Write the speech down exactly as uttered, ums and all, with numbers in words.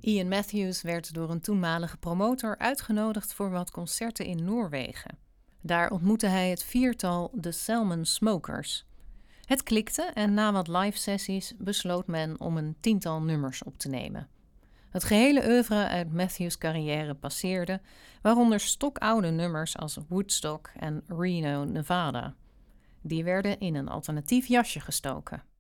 Ian Matthews werd door een toenmalige promotor uitgenodigd voor wat concerten in Noorwegen. Daar ontmoette hij het viertal The Salmon Smokers. Het klikte en na wat live sessies besloot men om een tiental nummers op te nemen. Het gehele oeuvre uit Matthews' carrière passeerde, waaronder stokoude nummers als Woodstock en Reno, Nevada. Die werden in een alternatief jasje gestoken.